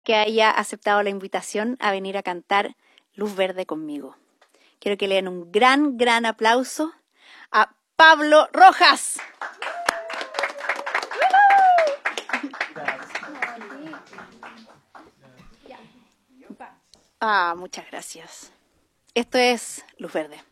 que haya aceptado la invitación a venir a cantar Luz Verde conmigo. Quiero que le den un gran, gran aplauso a Pablo Rojas. Muchas gracias. Esto es Luz Verde.